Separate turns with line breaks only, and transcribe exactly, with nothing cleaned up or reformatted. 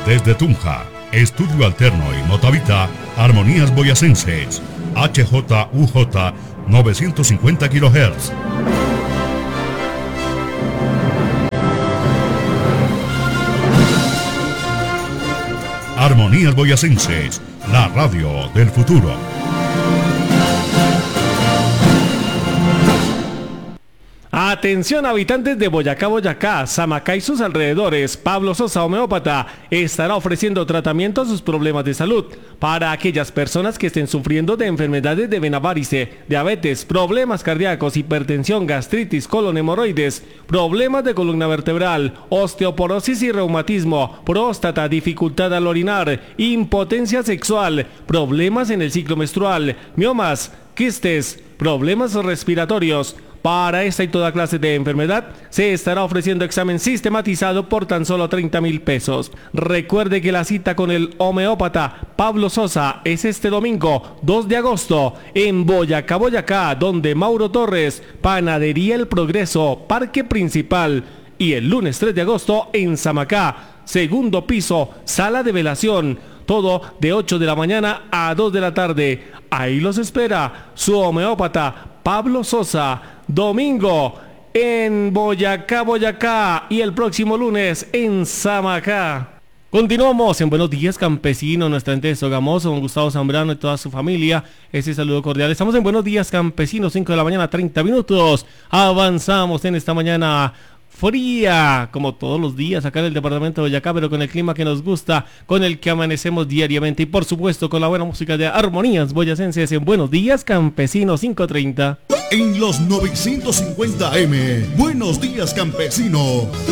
Desde Tunja, Estudio Alterno y Motavita, Armonías Boyacenses, H J U J novecientos cincuenta kilohertz. Armonías Boyacenses, la radio del futuro.
Atención habitantes de Boyacá, Boyacá, Samacá y sus alrededores. Pablo Sosa, homeópata, estará ofreciendo tratamiento a sus problemas de salud para aquellas personas que estén sufriendo de enfermedades de vena varice, diabetes, problemas cardíacos, hipertensión, gastritis, colon, hemorroides, problemas de columna vertebral, osteoporosis y reumatismo, próstata, dificultad al orinar, impotencia sexual, problemas en el ciclo menstrual, miomas, quistes, problemas respiratorios. Para esta y toda clase de enfermedad se estará ofreciendo examen sistematizado por tan solo treinta mil pesos. Recuerde que la cita con el homeópata Pablo Sosa es este domingo dos de agosto en Boyacá, Boyacá, donde Mauro Torres, Panadería El Progreso, Parque Principal, y el lunes tres de agosto en Samacá, segundo piso, sala de velación. Todo de ocho de la mañana a dos de la tarde. Ahí los espera su homeópata Pablo Sosa. Domingo en Boyacá, Boyacá, y el próximo lunes en Samacá. Continuamos en Buenos Días Campesino, nuestra gente de Sogamoso, con Gustavo Zambrano y toda su familia. Ese saludo cordial. Estamos en Buenos Días Campesino, cinco de la mañana, treinta minutos. Avanzamos en esta mañana fría, como todos los días acá en el departamento de Boyacá, pero con el clima que nos gusta, con el que amanecemos diariamente, y por supuesto con la buena música de Armonías Boyacenses en Buenos Días Campesino cinco treinta.
En los novecientos cincuenta eme, Buenos Días Campesino,